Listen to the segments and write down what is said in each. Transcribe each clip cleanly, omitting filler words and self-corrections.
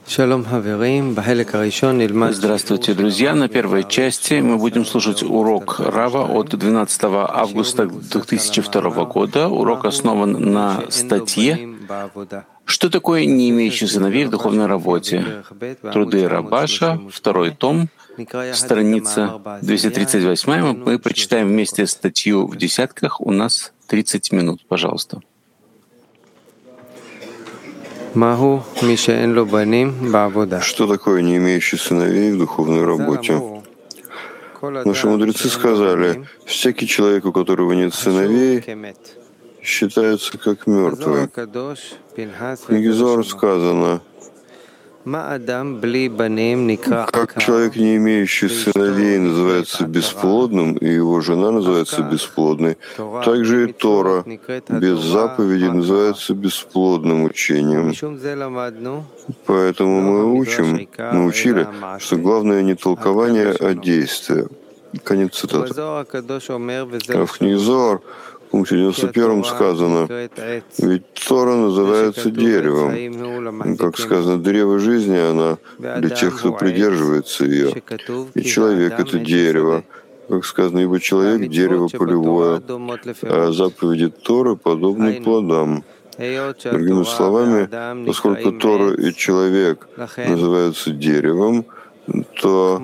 Здравствуйте, друзья! На первой части мы будем слушать урок Рава от 12 августа 2002 года. Урок основан на статье «Что такое не имеющий сыновей в духовной работе?» Труды Рабаша, второй том, страница 238. Мы прочитаем вместе статью в десятках. У нас 30 минут, пожалуйста. Что такое не имеющий сыновей в духовной работе? Наши мудрецы сказали, всякий человек, у которого нет сыновей, считается как мертвый. В книге Зоар сказано, как человек, не имеющий сыновей, называется бесплодным, и его жена называется бесплодной, так же и Тора без заповедей называется бесплодным учением. Поэтому мы учили, что главное не толкование, а действие. Конец цитаты. А в книге Зоар, в пункте 91 сказано, ведь Тора называется деревом. Как сказано, древо жизни, она для тех, кто придерживается ее. И человек — это дерево. Как сказано, ибо человек — дерево полевое, а заповеди Торы подобны плодам. Другими словами, поскольку Тора и человек называются деревом, то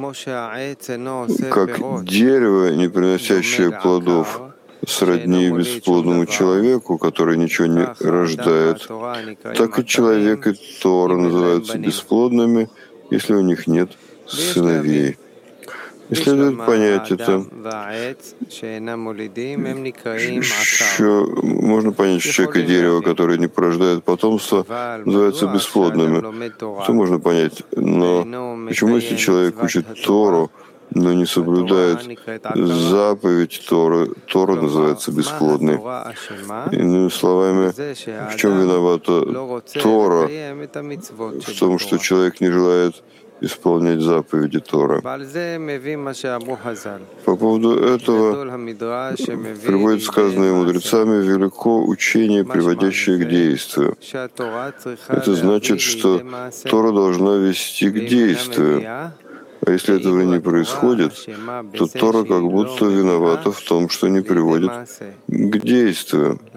как дерево, не приносящее плодов, сродни бесплодному человеку, который ничего не рождает, так и человек и Тора называются бесплодными, если у них нет сыновей. И следует понять это. Еще можно понять, что человек и дерево, которые не порождают потомство, называются бесплодными. Это можно понять. Но почему, если человек учит Тору, но не соблюдает заповедь Торы, Тора называется бесплодной? Иными словами, в чем виновата Тора? В том, что человек не желает исполнять заповеди Торы. По поводу этого приводит сказанное мудрецами велико учение, приводящее к действию. Это значит, что Тора должна вести к действию. А если этого не происходит, то Тора как будто виновата в том, что не приводит к действию.